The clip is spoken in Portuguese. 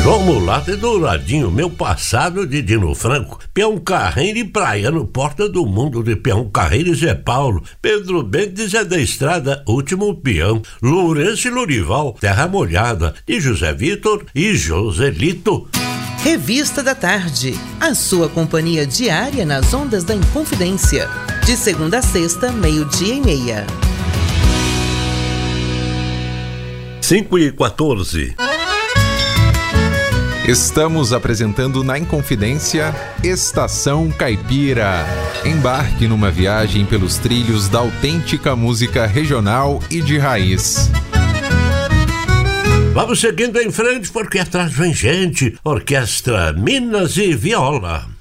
João Mulato e Douradinho, meu passado de Dino Franco, Peão Carreiro e Praiano, Porta do Mundo de Peão Carreiro e Zé Paulo, Pedro Bentes é da Estrada, Último Peão, Lourenço e Lurival, Terra Molhada, de José Vitor e Joselito. Revista da Tarde, a sua companhia diária nas ondas da Inconfidência, de segunda a sexta, 12:30. 5:14. Estamos apresentando na Inconfidência Estação Caipira. Embarque numa viagem pelos trilhos da autêntica música regional e de raiz. Vamos seguindo em frente porque atrás vem gente. Orquestra Minas e Viola.